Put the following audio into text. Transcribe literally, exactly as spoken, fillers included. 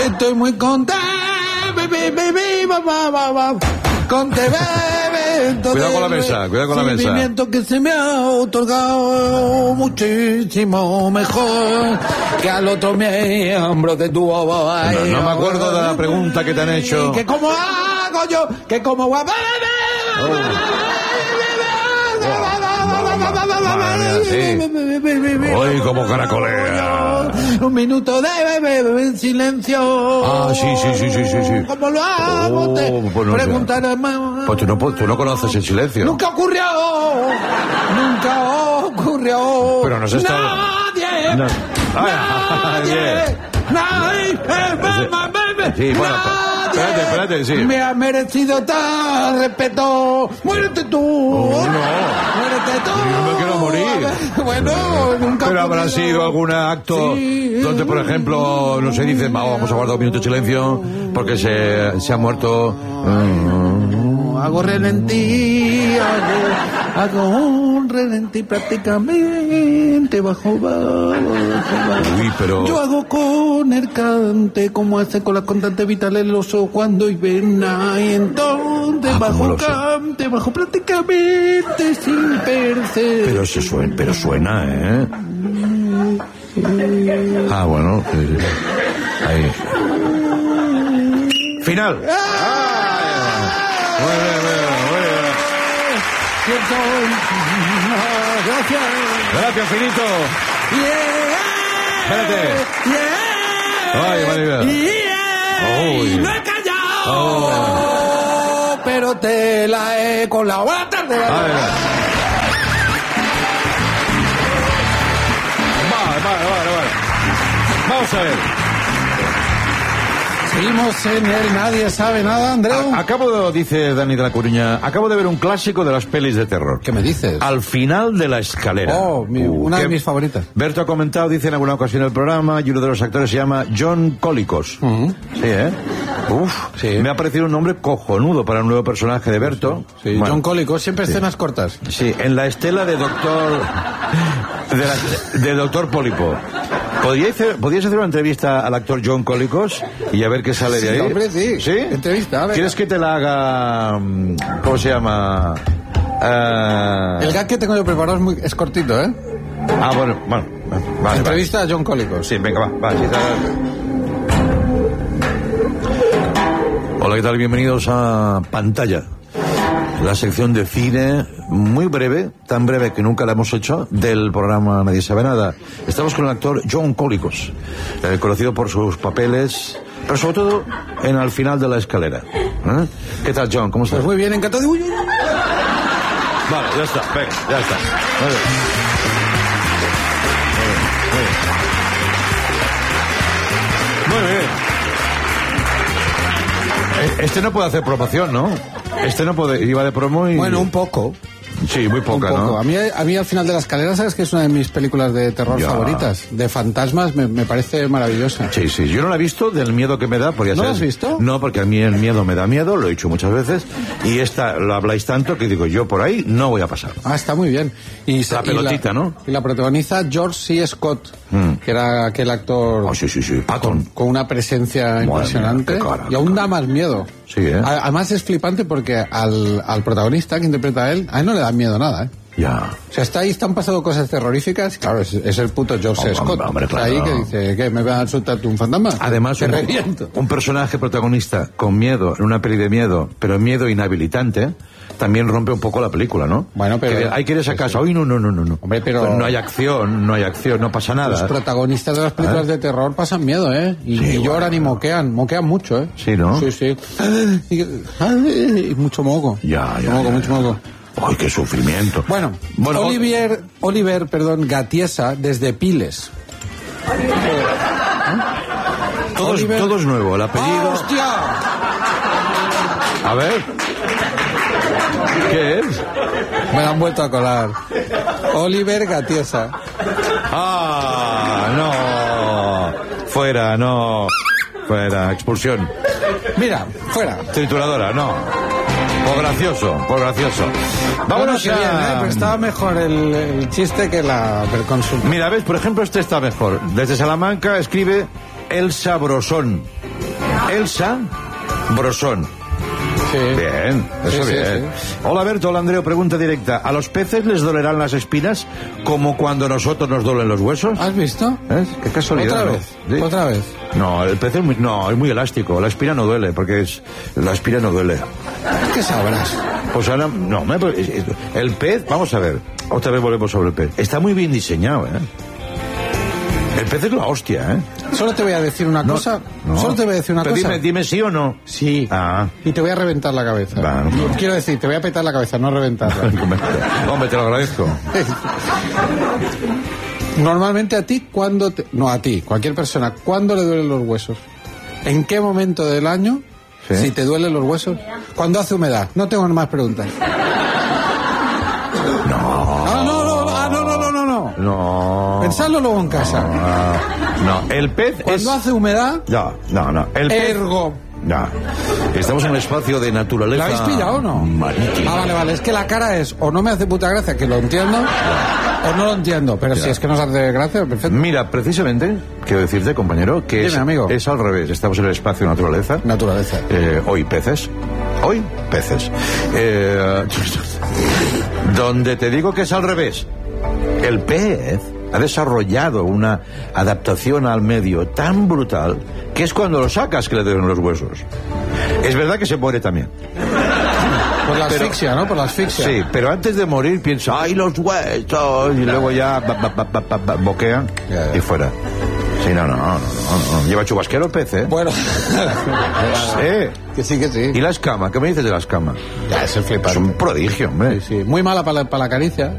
Estoy muy contento. Conte, bebé. Cuidado con la mesa, cuidado con la mesa. Sentimiento que se me ha otorgado muchísimo mejor que al otro miembro de tu boba. No, no me acuerdo de la pregunta que te han hecho. Que cómo hago yo, que cómo va. Hoy como caracolea. Un minuto de bebé en silencio. Ah, sí, sí, sí, sí, sí, sí. ¿Cómo lo hago? Oh, Te pues no, preguntaré más. Pues tú no, tú no conoces el silencio. Nunca ocurrió. Nunca ocurrió. Pero nos está... Nadie. No. Ay, Nadie. Nadie. Nadie. Sí, bueno, espérate, espérate, sí. Me ha merecido tal respeto. Muérete tú. Oh, no. Muérete tú. Yo no me quiero morir. Bueno, nunca. Pero habrá sido algún acto sí. donde, por ejemplo, no se dice, vamos a guardar un minuto de silencio porque se, se ha muerto. Hago relentí, hago, hago un relentí prácticamente bajo, bajo, bajo. Uy, pero... Yo hago con el cante como hace con las constantes vitales el oso cuando hiberna y entonces Ah, bajo cante, bajo prácticamente sin perder. Pero se suena, pero suena, ¿eh? Ah, bueno. Ahí. Final. Muy bien, muy bien, muy bien. Gracias. Gracias, Finito. Yeah. Espérate. Yeah. Ay, Maribel. Yeah. Uy. No he callado. Oh. Pero te la he colado. Buenas tardes. Vale, vale, vale, vale. Vamos a ver. Seguimos en el Nadie Sabe Nada, Andreu. A- acabo de, dice Dani de la Coruña, acabo de ver un clásico de las pelis de terror. ¿Qué me dices? Al final de la escalera. Oh, mi- Uh, una de que mis favoritas. Berto ha comentado, dice en alguna ocasión en el programa, y uno de los actores se llama John Colicos. Uh-huh. Sí, ¿eh? Uf, Sí. me ha parecido un nombre cojonudo para un nuevo personaje de Berto. Sí, Bueno, John Cólico, siempre escenas cortas. sí, en la estela de Doctor... De, la- de Doctor Pólipo. ¿Podríais hacer, ¿Podríais hacer una entrevista al actor John Colicos y a ver qué sale de Sí, ahí? hombre, sí. ¿Sí? Entrevista, a ver. ¿Quieres que te la haga... mm, ¿Cómo se llama? Ah, El gag que tengo yo preparado es, muy, es cortito, ¿eh? ah, bueno, bueno. Vale, Entrevista a John Cólico. vale. Sí, venga, va. va sí, está- Hola, ¿qué tal? Bienvenidos a Pantalla. La sección de cine, muy breve, tan breve que nunca la hemos hecho, del programa Nadie Sabe Nada. Estamos con el actor John Colicos, eh, conocido por sus papeles, pero sobre todo en Al final de la escalera. ¿Eh? ¿Qué tal, John? ¿Cómo estás? Pues muy bien, encantado de... Uy, uy, uy. Vale, ya está, venga, ya está. Muy bien. Muy bien. Muy bien. Eh, Este no puede hacer promoción, ¿no? Este no puede, iba de promo y... Bueno, un poco. Sí, muy poca, un poco. ¿no? A mí, a mí Al final de la escalera, ¿sabes que es una de mis películas de terror Ya. favoritas? De fantasmas, me, me parece maravillosa. Sí, sí, yo no la he visto del miedo que me da, porque ya ¿No la sabes- has visto? No, porque a mí el miedo me da miedo, lo he dicho muchas veces, y esta lo habláis tanto que digo, yo por ahí no voy a pasar. Ah, está muy bien. Y La pelotita, ¿no? Y la protagoniza George C. Scott, Mm. que era aquel actor Oh, sí, sí, sí, Patton. con una presencia Madre impresionante. mía, qué cara, y aún qué da más miedo. Sí, ¿eh? A- Además es flipante porque al, al protagonista que interpreta a él, a él no le da miedo nada, ¿eh? Ya. O sea, está ahí, están pasando cosas terroríficas. Claro, es, es el puto George Hombre, Scott. hombre, Está claro. ahí que dice, ¿qué? ¿Me va a soltarte un fantasma? Además, Te un, reviento. un personaje protagonista con miedo, en una peli de miedo, pero miedo inhabilitante, también rompe un poco la película, ¿no? Bueno, pero- Que hay que ir a esa sí, casa. sí. Uy, no, no, no, no, no. Hombre, pero- Pues no hay acción, no hay acción, no pasa Los nada. protagonistas de las películas ¿Eh? de terror pasan miedo, ¿eh? Y, Sí, y bueno, lloran y bueno. moquean, moquean mucho, ¿eh? Sí, ¿no? Sí, sí. Y, y mucho moco. Ya, ya, Mucho moco, ya, mucho ya. moco. Ay, qué sufrimiento. Bueno, Bueno, Oliver, Oliver, perdón, Gatiesa, desde Piles. todo, es, Oliver- todo es nuevo, el apellido. ¡Ah, hostia! A ver. ¿Qué es? Me la han vuelto a colar. Oliver Gatiesa. Ah, no. Fuera, no. Fuera, expulsión. Mira, fuera. Trituradora, no. Por gracioso, por gracioso. Vámonos Bueno, qué bien, ¿eh? a... Pero estaba mejor el, el chiste que la consulta. Mira, ves, por ejemplo, este está mejor. Desde Salamanca escribe El Sabrosón. Elsa Brosón. Sí. Bien, eso Sí, sí, bien. sí. Hola Berto, hola Andreo, pregunta directa. ¿A los peces les dolerán las espinas como cuando a nosotros nos duelen los huesos? ¿Has visto? ¿Eh? Qué casualidad. Otra ¿no? vez, ¿Sí? otra vez. No, el pez es muy, no, es muy elástico. La espina no duele, porque es la espina no duele. ¿Qué sabrás? Pues ahora, no, me- el pez, vamos a ver, otra vez volvemos sobre el pez. Está muy bien diseñado, ¿eh? El pez es la hostia, ¿eh? Solo te voy a decir una No, cosa. no. Solo te voy a decir una Pero cosa. Dime, dime sí o no. Sí. Ah. Y te voy a reventar la cabeza. Va, no. Quiero decir, te voy a petar la cabeza, no reventarla. Hombre, te lo agradezco. Normalmente a ti, ¿cuándo te... No, a ti, cualquier persona, ¿cuándo le duelen los huesos? ¿En qué momento del año, Sí. si te duelen los huesos? Cuando hace humedad. No tengo más preguntas. No. Ah, no, no, ah, no, no, no, no, no. No. Pensadlo luego en casa. No, no, el pez es... Cuando hace humedad, No, no, no. El pez... ergo. No. Estamos en un espacio de naturaleza... ¿La habéis pillado o no? marítima. Ah, vale, vale. Es que la cara es o no me hace puta gracia, que lo entiendo, o no lo entiendo. Pero Ya. si es que nos hace gracia, perfecto. Mira, precisamente, quiero decirte, compañero, que Dime, es, amigo. es al revés. Estamos en el espacio de naturaleza. Naturaleza. Eh, hoy peces. Hoy peces. Eh, donde te digo que es al revés. El pez ha desarrollado una adaptación al medio tan brutal que es cuando lo sacas que le duelen los huesos. Es verdad que se muere también. Por la Pero- asfixia, ¿no? Por la asfixia. Sí, pero antes de morir piensa, ¡ay, los huesos! Y luego ya ba, ba, ba, ba, ba, ba, boquea Ya, ya. y fuera. Sí, no, no, no, no, no. Lleva chubasquero el pez, ¿eh? Bueno. Sí. Que sí, que sí. ¿Y la escama? ¿Qué me dices de la escama? Ya, es el Es flipante. un prodigio, hombre. Sí, sí. Muy mala para la, para la caricia.